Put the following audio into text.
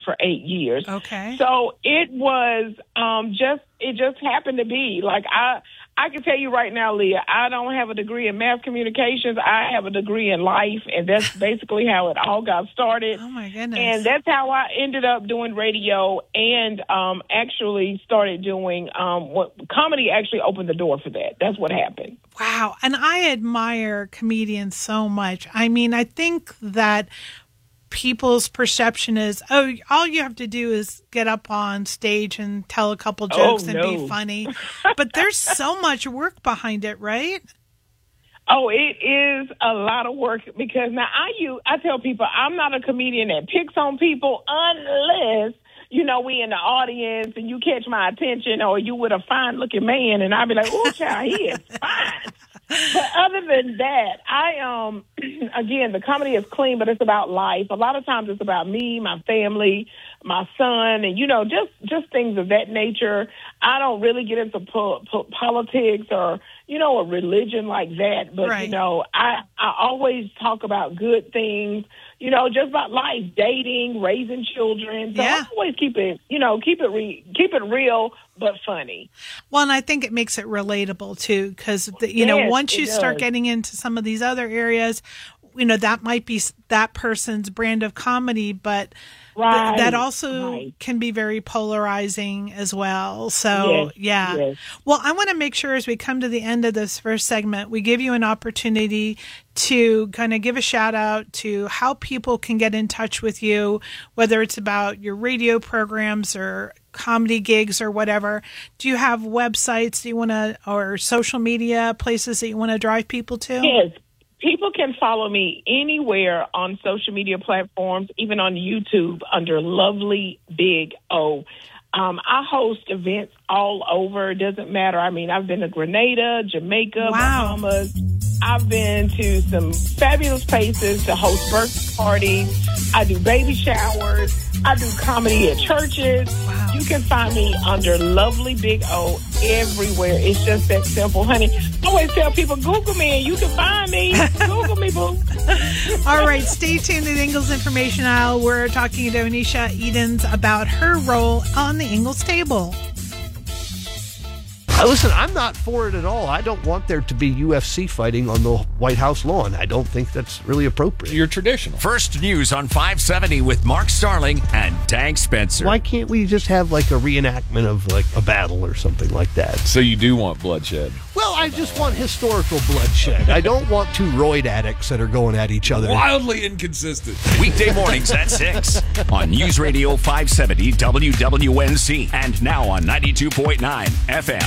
for 8 years. Okay. So it was it just happened to be. Like, I can tell you right now, Leah, I don't have a degree in mass communications. I have a degree in life, and that's basically how it all got started. Oh, my goodness. And that's how I ended up doing radio and actually started doing what comedy actually opened the door for that. That's what happened. Wow. And I admire comedians so much. I mean, I think that people's perception is, oh, all you have to do is get up on stage and tell a couple jokes and be funny. But there's so much work behind it, right? Oh, it is a lot of work because now I tell people I'm not a comedian that picks on people unless, we in the audience and you catch my attention or you with a fine-looking man and I'd be like, oh, child, he is fine. But other than that, again, the comedy is clean, but it's about life. A lot of times it's about me, my family, my son, and, just things of that nature. I don't really get into politics or, a religion like that. But, right. I always talk about good things, just about life, dating, raising children. So I always keep it real, but funny. Well, and I think it makes it relatable too, because once you start getting into some of these other areas, that might be that person's brand of comedy, but that also can be very polarizing as well. So, Yes. Well, I want to make sure as we come to the end of this first segment, we give you an opportunity to kind of give a shout out to how people can get in touch with you, whether it's about your radio programs or comedy gigs or whatever. Do you have websites or social media places that you want to drive people to? Yes. People can follow me anywhere on social media platforms, even on YouTube under Lovely Big O. I host events all over. It doesn't matter. I mean, I've been to Grenada, Jamaica, Bahamas. I've been to some fabulous places to host birthday parties. I do baby showers. I do comedy at churches. Wow. You can find me under Lovely Big O everywhere. It's just that simple, honey. I always tell people, Google me and you can find me. Google me, boo. All right, stay tuned to the Ingalls Information Aisle. We're talking to Onisha Edens about her role on the Ingalls table. Listen, I'm not for it at all. I don't want there to be UFC fighting on the White House lawn. I don't think that's really appropriate. You're traditional. First News on 570 with Mark Starling and Dank Spencer. Why can't we just have like a reenactment of like a battle or something like that? So you do want bloodshed? Well, I just want historical bloodshed. I don't want two roid addicts that are going at each other. Wildly inconsistent. Weekday mornings at 6 on News Radio 570 WWNC and now on 92.9 FM.